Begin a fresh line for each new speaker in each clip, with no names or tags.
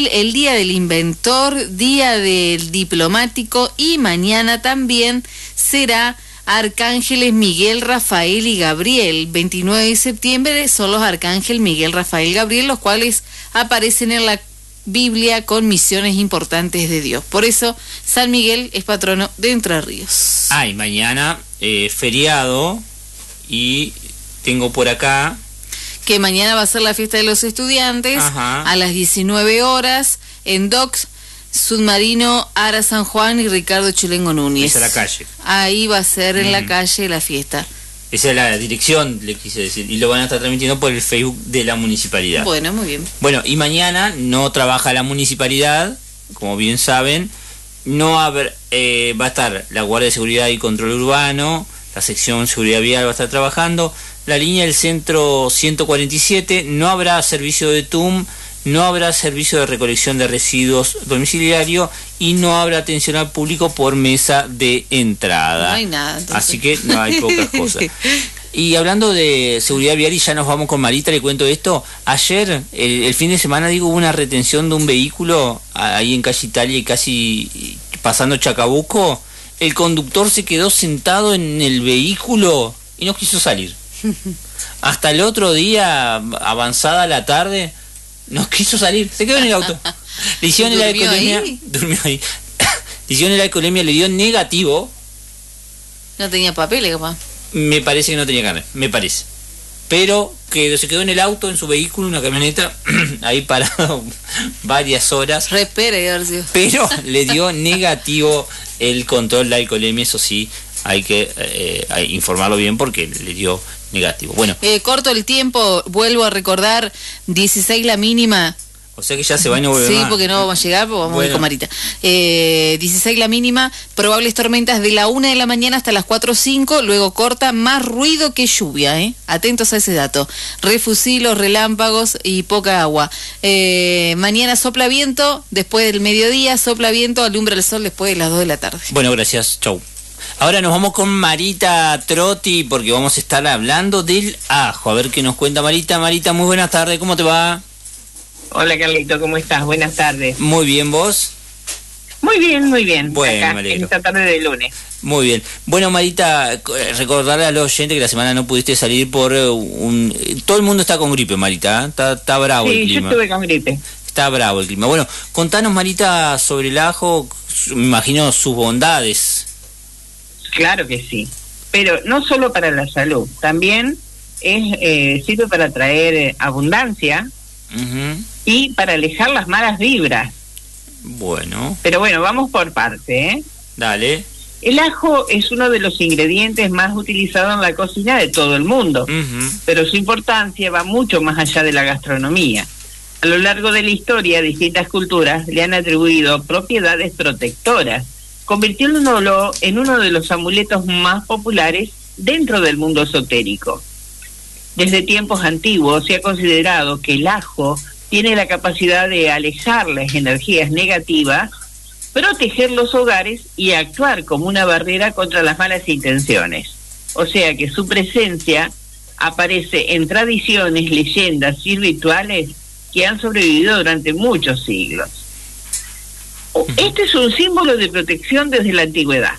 el Día del Inventor, Día del Diplomático y mañana también será Arcángeles Miguel, Rafael y Gabriel. 29 de septiembre son los Arcángeles Miguel, Rafael y Gabriel, los cuales aparecen en la Biblia con misiones importantes de Dios. Por eso San Miguel es patrono de Entre Ríos.
Y mañana feriado, y tengo por acá
que mañana va a ser la fiesta de los estudiantes.
Ajá.
A las 19 horas en Docks, Submarino, Ara San Juan y Ricardo Chulengo Núñez.
Esa es la calle.
Ahí va a ser en la calle la fiesta.
Esa es la dirección, le quise decir, y lo van a estar transmitiendo por el Facebook de la municipalidad.
Bueno, muy bien.
Bueno, y mañana no trabaja la municipalidad, como bien saben. No va a estar la Guardia de Seguridad y Control Urbano, la sección Seguridad Vial va a estar trabajando, la línea del centro 147, no habrá servicio de TUM, no habrá servicio de recolección de residuos domiciliario y no habrá atención al público por mesa de entrada.
No hay nada. Entonces.
Así que no hay pocas cosas. Y hablando de seguridad vial, y ya nos vamos con Marita, le cuento esto. Ayer, el fin de semana, hubo una retención de un vehículo ahí en calle Italia y casi pasando Chacabuco. El conductor se quedó sentado en el vehículo y no quiso salir. Hasta el otro día, avanzada la tarde, no quiso salir, se quedó en el auto. Le hicieron el alcoholemia, durmió ahí. Le hicieron el alcoholemia, le dio negativo.
No tenía papeles, capaz.
Me parece que no tenía carne, me parece. Pero que se quedó en el auto, en su vehículo, una camioneta, ahí parado varias horas. Pero le dio negativo el control de alcoholemia, eso sí, hay que informarlo bien porque le dio negativo. Bueno.
Corto el tiempo, vuelvo a recordar, 16 la mínima.
O sea que ya se va y no vuelve más.
Sí, porque no vamos a llegar, porque vamos a ir con Marita. 16 la mínima, probables tormentas de la 1 de la mañana hasta las 4 o 5, luego corta, más ruido que lluvia, Atentos a ese dato. Refusilos, relámpagos y poca agua. Mañana sopla viento, después del mediodía, sopla viento, alumbra el sol después de las 2 de la tarde.
Bueno, gracias, chau. Ahora nos vamos con Marita Trotti, porque vamos a estar hablando del ajo. A ver qué nos cuenta Marita. Marita, muy buenas tardes, ¿cómo te va?
Hola Carlito, ¿cómo estás? Buenas tardes.
Muy bien, ¿vos?
Muy bien, muy bien.
Bueno,
acá, en esta tarde de lunes.
Muy bien. Bueno, Marita, recordarle a los oyentes que la semana no pudiste salir por todo el mundo está con gripe, Marita, está bravo el clima.
Sí, yo estuve con gripe.
Está bravo el clima. Bueno, contanos, Marita, sobre el ajo, me imagino sus bondades.
Claro que sí, pero no solo para la salud, también sirve para traer abundancia. Y para alejar las malas vibras.
Bueno.
Pero bueno, vamos por parte,
Dale.
El ajo es uno de los ingredientes más utilizados en la cocina de todo el mundo, pero su importancia va mucho más allá de la gastronomía. A lo largo de la historia, distintas culturas le han atribuido propiedades protectoras, convirtiéndolo en uno de los amuletos más populares dentro del mundo esotérico. Desde tiempos antiguos se ha considerado que el ajo tiene la capacidad de alejar las energías negativas, proteger los hogares y actuar como una barrera contra las malas intenciones. O sea que su presencia aparece en tradiciones, leyendas y rituales que han sobrevivido durante muchos siglos. Este es un símbolo de protección desde la antigüedad.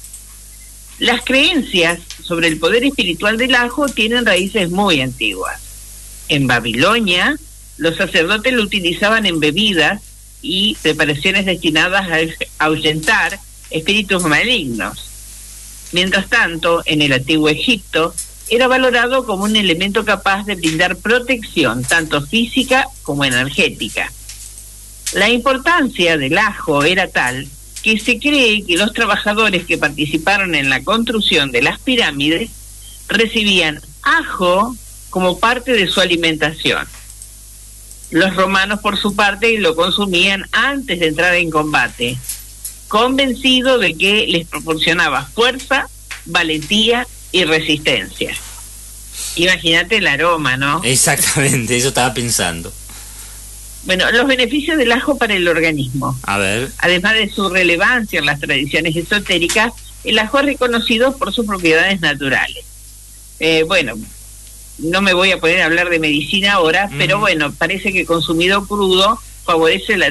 Las creencias sobre el poder espiritual del ajo tienen raíces muy antiguas. En Babilonia, los sacerdotes lo utilizaban en bebidas y preparaciones destinadas a ahuyentar espíritus malignos. Mientras tanto, en el antiguo Egipto, era valorado como un elemento capaz de brindar protección, tanto física como energética. La importancia del ajo era tal que se cree que los trabajadores que participaron en la construcción de las pirámides recibían ajo como parte de su alimentación. Los romanos, por su parte, lo consumían antes de entrar en combate, convencidos de que les proporcionaba fuerza, valentía y resistencia. Imagínate el aroma, ¿no?
Exactamente, eso estaba pensando.
Bueno, los beneficios del ajo para el organismo.
A ver.
Además de su relevancia en las tradiciones esotéricas, el ajo es reconocido por sus propiedades naturales. Bueno, no me voy a poner a hablar de medicina ahora, pero bueno, parece que consumido crudo favorece la